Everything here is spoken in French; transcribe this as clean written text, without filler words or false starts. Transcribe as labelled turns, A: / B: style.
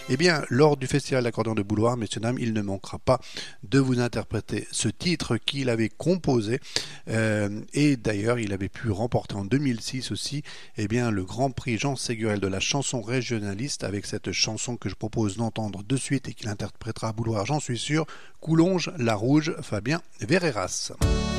A: Eh bien, lors du Festival d'accordéon de Bouloir, messieurs, dames, il ne manquera pas de vous interpréter ce titre qu'il avait composé. Et d'ailleurs, il avait pu remporter en 2006 aussi le Grand Prix Jean Ségurel de la chanson régionaliste avec cette chanson que je propose d'entendre de suite et qu'il interprétera à Bouloir, j'en suis sûr, Coulonges, La Rouge, Fabien Vereras.